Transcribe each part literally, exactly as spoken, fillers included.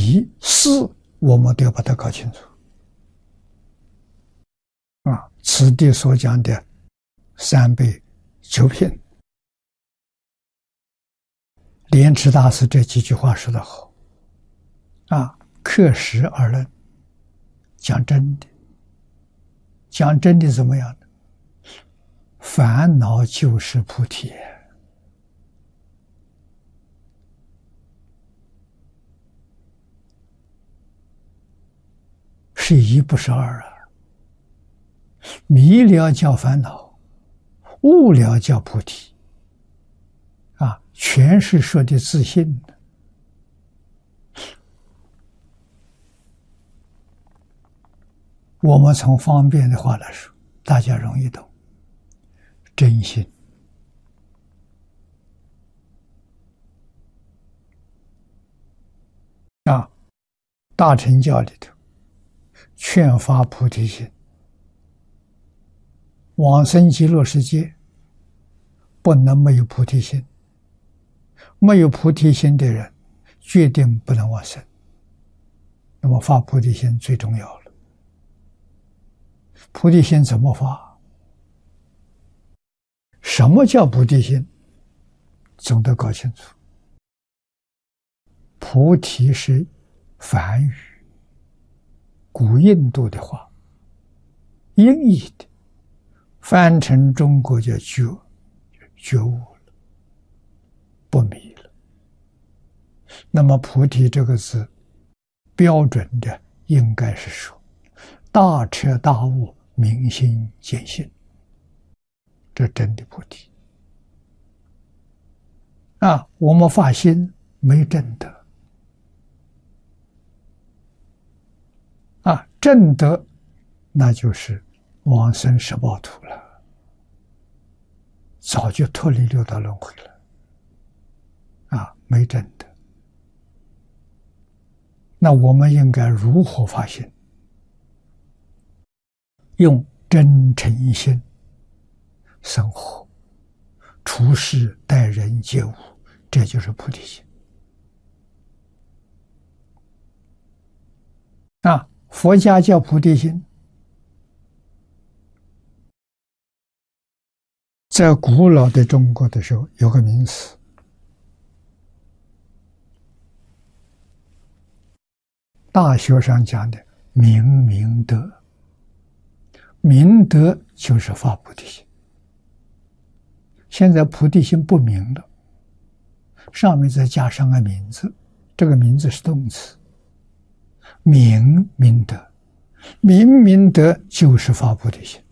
理、事，我们都要把它搞清楚。啊，此地所讲的三倍九品，莲池大师这几句话说得好。啊，克实而论，讲真的，讲真的怎么样呢？烦恼就是菩提，是一不是二啊。迷了叫烦恼，悟了叫菩提，啊，全是说的自信的。我们从方便的话来说，大家容易懂。真心啊，大乘教里头劝发菩提心，往生极乐世界不能没有菩提心，没有菩提心的人决定不能往生。那么发菩提心最重要了。菩提心怎么发？什么叫菩提心？总得搞清楚。菩提是梵语，古印度的话，音译的，翻成中国叫觉，觉悟了，不迷了。那么菩提这个字，标准的应该是说大彻大悟，明心见性，这真的菩提啊！我们发心没证得啊，证得那就是往生十报土了，早就脱离六道轮回了啊，没证得。那我们应该如何发心？用真诚心生活，处事待人接物，这就是菩提心。啊，佛家叫菩提心，在古老的中国的时候有个名词，大学上讲的明明德。明德就是发菩提心。现在菩提心不明了，上面再加上个名字，这个名字是动词，明明德，明明德就是发菩提心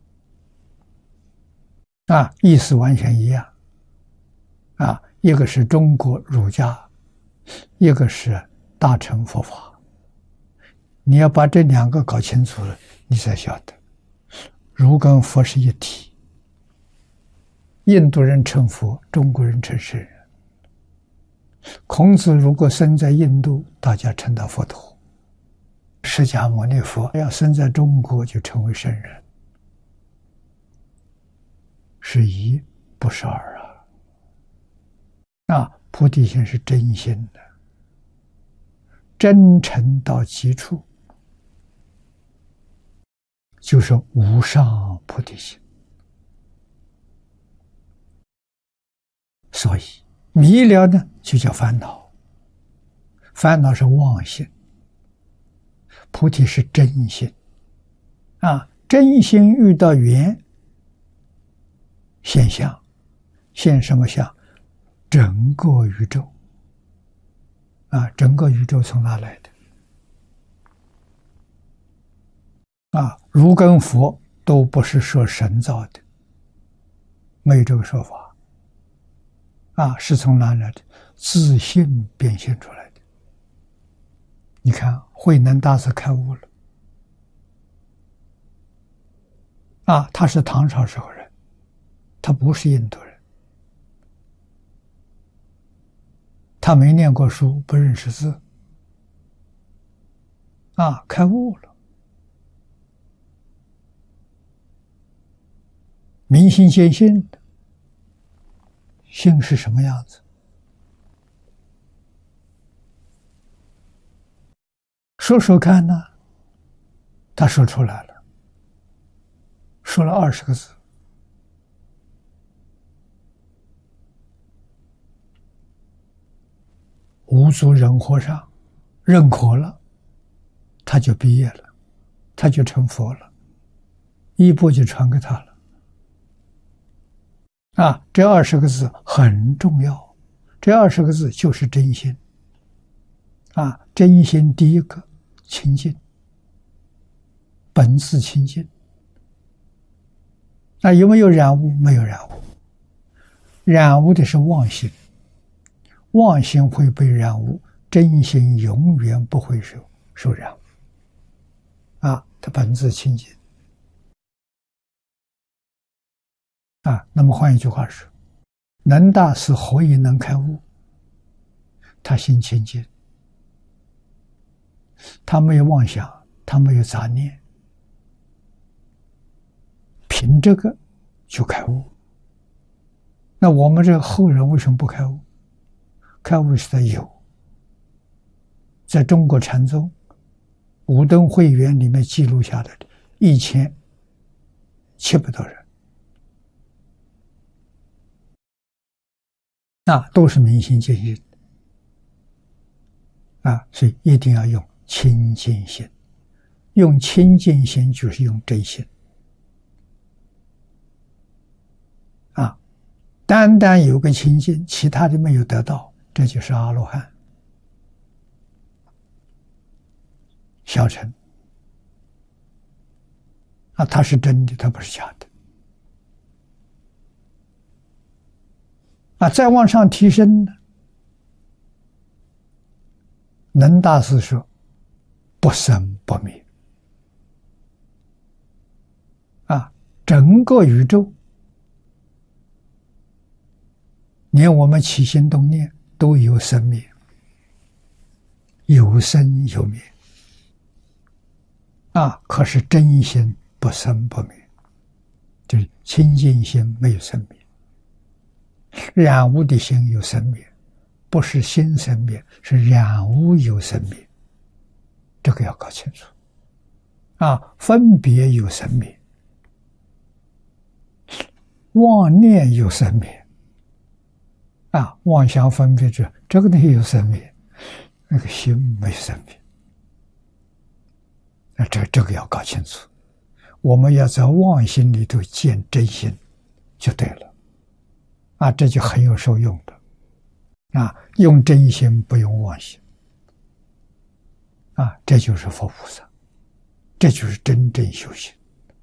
啊，意思完全一样啊，一个是中国儒家，一个是大乘佛法，你要把这两个搞清楚了，你才晓得儒跟佛是一体。印度人称佛，中国人称圣人。孔子如果生在印度，大家称他佛陀；释迦牟尼佛要生在中国，就称为圣人。是一，不是二啊！啊，菩提心是真心的，真诚到极处，就是无上菩提心。所以迷了呢，就叫烦恼，烦恼是妄心，菩提是真心啊！真心遇到缘现象，现什么相？整个宇宙啊！整个宇宙从哪来的？啊，儒跟佛都不是说神造的，没有这个说法。啊，是从哪来的？自信变现出来的。你看，慧能大师开悟了，啊，他是唐朝时候人，他不是印度人，他没念过书，不认识字，啊，开悟了，明心见性的。性是什么样子？ 说说看呢？他说出来了，说了二十个字。五祖忍和尚认可了，他就毕业了，他就成佛了，衣钵就传给他了。啊，这二十个字很重要，这二十个字就是真心。啊，真心第一个清净，本自清净。那有没有染污？没有染污，染污的是妄心。妄心会被染污，真心永远不会受受染污。啊，它本自清净。啊，那么换一句话说，能大师何以能开悟？他心清净，他没有妄想，他没有杂念，凭这个就开悟。那我们这个后人为什么不开悟？开悟是在有，在中国禅宗五灯会员里面记录下来的一千七百多人，那都是明心见性啊，所以一定要用清净心，用清净心就是用真心啊，单单有个清净，其他的没有得到。这就是阿罗汉小乘啊，它是真的，它不是假的啊。再往上提升呢，能大师说不生不灭啊，整个宇宙连我们起心动念都有生灭，有生有灭啊！可是真心不生不灭，就是清净心没有生灭，染污的心有生灭，不是心生灭，是染污有生灭，这个要搞清楚啊！分别有生灭，妄念有生灭。啊，妄想分别者，这个东西有生灭，那个心没有生灭。那这这个要搞清楚，我们要在妄心里头见真心，就对了。啊，这就很有受用的。啊，用真心不用妄心。啊，这就是佛菩萨，这就是真正修行。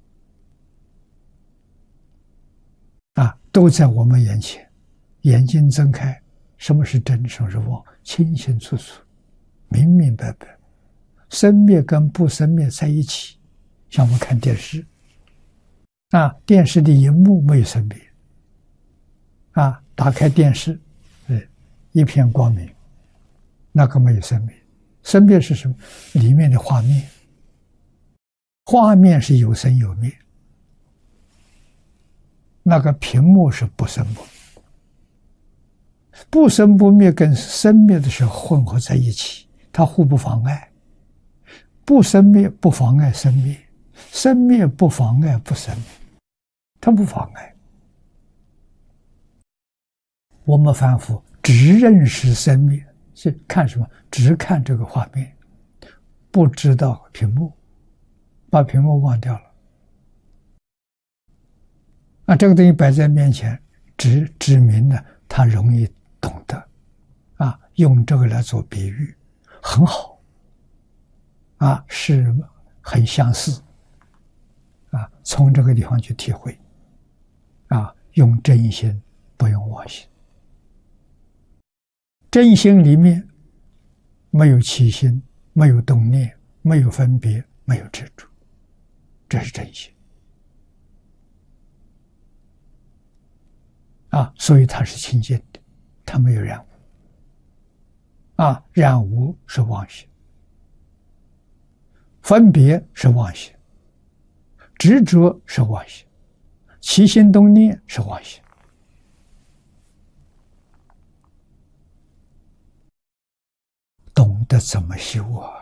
啊，都在我们眼前。眼睛睁开，什么是真，什么是妄，清清楚楚，明明白白。生灭跟不生灭在一起，像我们看电视，啊，电视的荧幕没有生灭，啊，打开电视，对，一片光明，那个没有生灭。生灭是什么？里面的画面，画面是有生有灭，那个屏幕是不生不灭。不生不灭跟生灭的时候混合在一起，它互不妨碍。不生灭不妨碍生灭，生灭不妨碍不生灭，它不妨碍。我们凡夫只认识生灭，是看什么？只看这个画面，不知道屏幕，把屏幕忘掉了。啊，这个东西摆在面前，指指明了它容易懂得，啊，用这个来做比喻，很好，啊，是很相似，啊，从这个地方去体会，啊，用真心不用妄心，真心里面没有起心，没有动念，没有分别，没有执着，这是真心，啊，所以它是清净的。它没有染污，啊，染污是妄心，分别是妄心，执着是妄心，起心动念是妄心。懂得怎么修啊？